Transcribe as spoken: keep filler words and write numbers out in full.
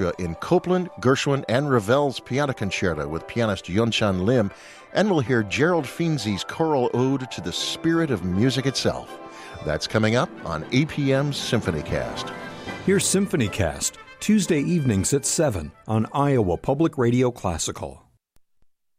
in Copland, Gershwin, and Ravel's Piano Concerto with pianist Yun-Chan Lim, and we'll hear Gerald Finzi's choral ode to the spirit of music itself. That's coming up on A P M's SymphonyCast. Here's SymphonyCast, Tuesday evenings at seven on Iowa Public Radio Classical.